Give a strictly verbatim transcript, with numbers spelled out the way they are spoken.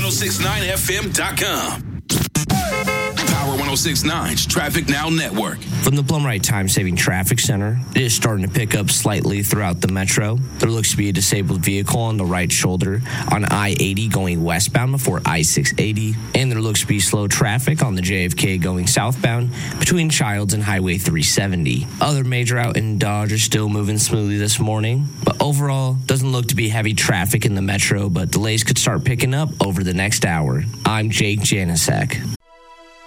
oh six nine F M dot com. Power one oh six point nine's Traffic Now Network. From the Blumrite Time Saving Traffic Center, it is starting to pick up slightly throughout the metro. There looks to be a disabled vehicle on the right shoulder on I eighty going westbound before I six eighty. And there looks to be slow traffic on the J F K going southbound between Childs and Highway three seventy. Other major out in Dodge are still moving smoothly this morning. But overall, doesn't look to be heavy traffic in the metro, but delays could start picking up over the next hour. I'm Jake Janasek.